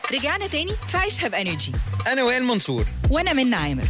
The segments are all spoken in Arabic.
رجعنا تاني في عيشها بانرجي. انا وائل منصور. وانا منى عامر.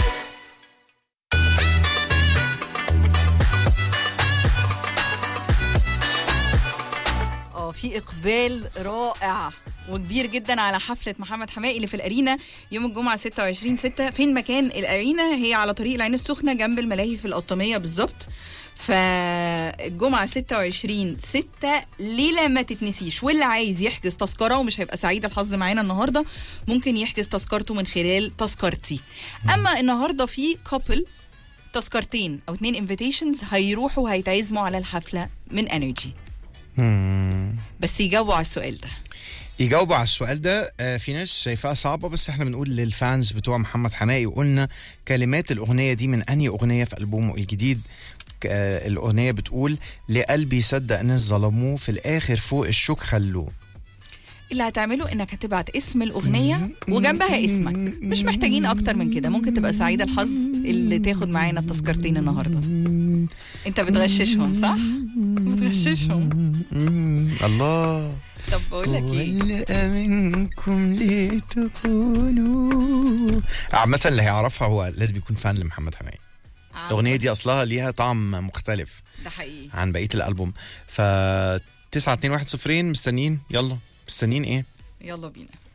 في إقبال رائع وكبير جدا على حفلة محمد حماقي اللي في الأرينا يوم الجمعة 26/6. فين مكان الأرينا؟ هي على طريق العين السخنة جنب الملاهي في القطامية بالظبط. فالجمعة 26/6 ليلة ما تتنسيش. واللي عايز يحجز تذكرة ومش هيبقى سعيد الحظ معانا النهاردة ممكن يحجز تذكرته من خلال تذكرتي. أما النهاردة في كابل تذكرتين أو 2 انفيتيشنز هيروحوا وهيتعزموا على الحفلة من انرجي. بس يجاوبوا على السؤال ده. يجاوبوا على السؤال ده. في ناس شايفاها صعبة، بس احنا بنقول للفانز بتوع محمد حماقي وقلنا كلمات الأغنية دي من أنهي أغنية في ألبومه الجديد. الأغنية بتقول لقلبي صدق ناس ظلموه في الآخر فوق الشوك خلوه. اللي هتعمله انك هتبعت اسم الأغنية وجنبها اسمك، مش محتاجين اكتر من كده. ممكن تبقى سعيد الحظ اللي تاخد معانا التذكرتين النهاردة. انت بتغششهم صح؟ بتغششهم. الله. طب بقول لك ايه، ولا منكم ليه تكونوا. عامة اللي هيعرفها هو لازم يكون فان لمحمد حماقي. الأغنية دي أصلها ليها طعم مختلف ده حقيقي عن بقية الألبوم. ف 9-2-1-0 مستنيين. يلا مستنيين ايه؟ يلا بينا.